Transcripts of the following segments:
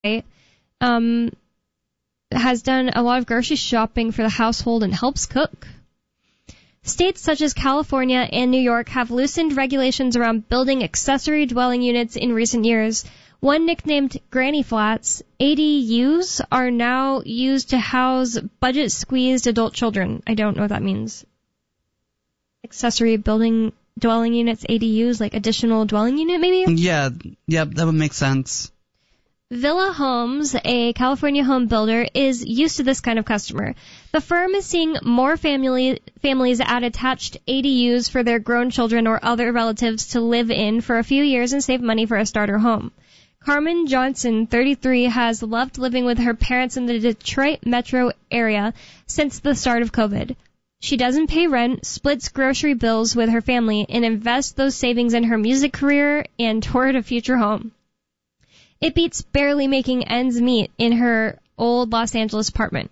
has done a lot of grocery shopping for the household and helps cook. States such as California and New York have loosened regulations around building accessory dwelling units in recent years. One nicknamed Granny Flats, ADUs, are now used to house budget-squeezed adult children. I don't know what that means. Accessory dwelling units, ADUs, like additional dwelling unit, maybe? Yeah, that would make sense. Villa Homes, a California home builder, is used to this kind of customer. The firm is seeing more families add attached ADUs for their grown children or other relatives to live in for a few years and save money for a starter home. Carmen Johnson, 33, has loved living with her parents in the Detroit metro area since the start of COVID. She doesn't pay rent, splits grocery bills with her family, and invests those savings in her music career and toward a future home. It beats barely making ends meet in her old Los Angeles apartment.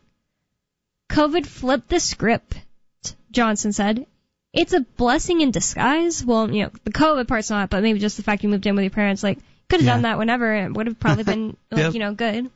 COVID flipped the script, Johnson said. It's a blessing in disguise. Well, the COVID part's not, but maybe just the fact you moved in with your parents, could have done that whenever. It would have probably been, good.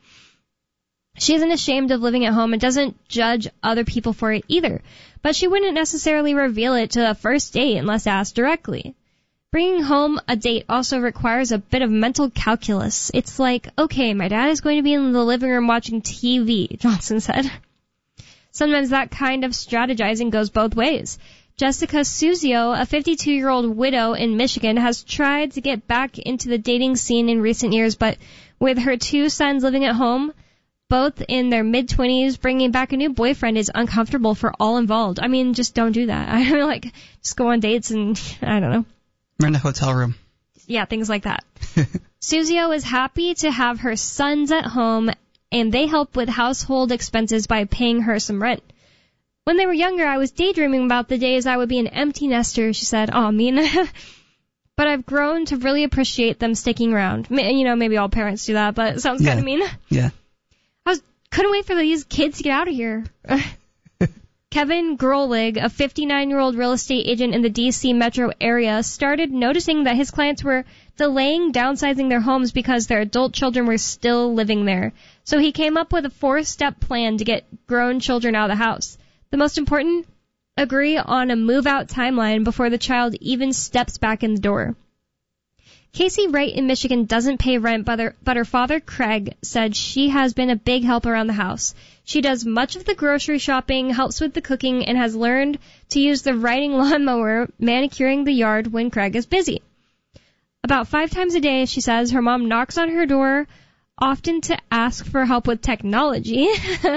She isn't ashamed of living at home and doesn't judge other people for it either. But she wouldn't necessarily reveal it to a first date unless asked directly. Bringing home a date also requires a bit of mental calculus. It's like, okay, my dad is going to be in the living room watching TV, Johnson said. Sometimes that kind of strategizing goes both ways. Jessica Suzio, a 52-year-old widow in Michigan, has tried to get back into the dating scene in recent years, but with her two sons living at home, both in their mid-20s, bringing back a new boyfriend is uncomfortable for all involved. I mean, just don't do that. I mean, just go on dates and, I don't know. Rent a hotel room. Yeah, things like that. Suzio is happy to have her sons at home, and they help with household expenses by paying her some rent. When they were younger, I was daydreaming about the days I would be an empty nester, she said. Aw, mean. But I've grown to really appreciate them sticking around. Maybe all parents do that, but it sounds kind of mean. Yeah. Couldn't wait for these kids to get out of here. Kevin Grolig, a 59-year-old real estate agent in the D.C. metro area, started noticing that his clients were delaying downsizing their homes because their adult children were still living there. So he came up with a 4-step plan to get grown children out of the house. The most important, agree on a move-out timeline before the child even steps back in the door. Casey Wright in Michigan doesn't pay rent, but her father, Craig, said she has been a big help around the house. She does much of the grocery shopping, helps with the cooking, and has learned to use the riding lawnmower, manicuring the yard when Craig is busy. About 5 times a day, she says, her mom knocks on her door, often to ask for help with technology.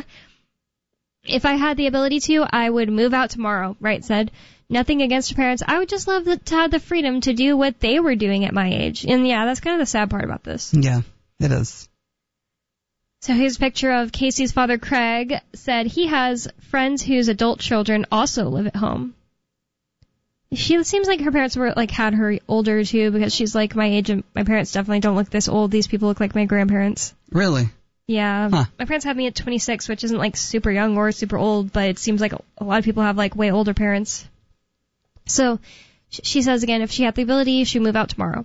If I had the ability to, I would move out tomorrow, Wright said. Nothing against her parents. I would just love to have the freedom to do what they were doing at my age. And yeah, that's kind of the sad part about this. Yeah, it is. So here's a picture of Casey's father, Craig, said he has friends whose adult children also live at home. She seems like her parents were had her older too, because she's like my age, and my parents definitely don't look this old. These people look like my grandparents. Really? Yeah. Huh. My parents had me at 26, which isn't super young or super old, but it seems like a lot of people have way older parents. So she says again, if she had the ability, she'd move out tomorrow.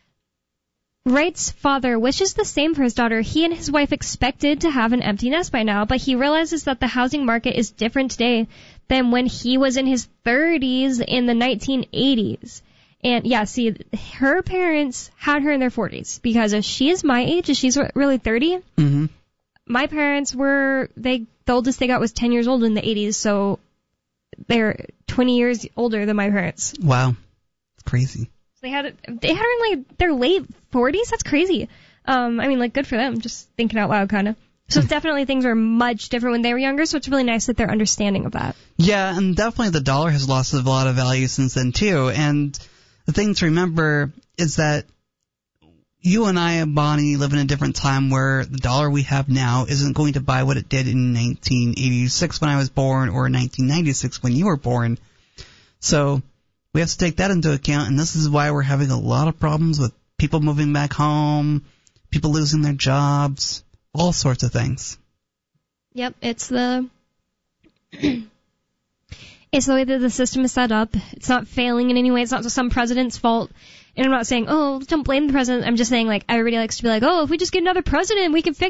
Wright's father wishes the same for his daughter. He and his wife expected to have an empty nest by now, but he realizes that the housing market is different today than when he was in his 30s in the 1980s. And yeah, see, her parents had her in their 40s, because if she is my age, if she's really 30, my parents were, the oldest they got was 10 years old in the 80s, so they're 20 years older than my parents. Wow. It's crazy. They had her in their late 40s. That's crazy. Good for them. Just thinking out loud, kind of. So definitely things are much different when they were younger, so it's really nice that they're understanding of that. Yeah, and definitely the dollar has lost a lot of value since then, too. And the thing to remember is that you and I, Bonnie, live in a different time where the dollar we have now isn't going to buy what it did in 1986 when I was born, or 1996 when you were born. So we have to take that into account, and this is why we're having a lot of problems with people moving back home, people losing their jobs, all sorts of things. Yep, it's the way that the system is set up. It's not failing in any way. It's not some president's fault. And I'm not saying, don't blame the president. I'm just saying, everybody likes to be if we just get another president, we can fix